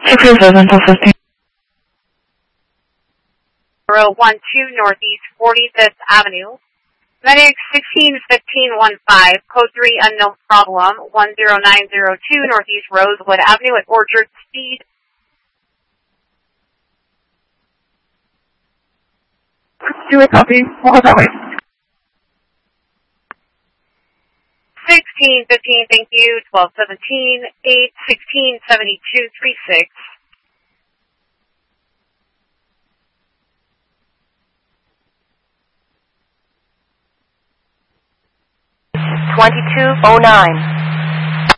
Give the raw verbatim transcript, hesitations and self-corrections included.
six oh seven, twelve fifteen. zero one two Northeast forty-fifth Avenue. Medic sixteen fifteen fifteen, code three unknown problem, one zero nine zero two Northeast Rosewood Avenue at Orchard Speed. Do it, copy. We'll go that way. sixteen fifteen, thank you, twelve seventeen, eight sixteen seventy-two thirty-six. twenty-two oh nine.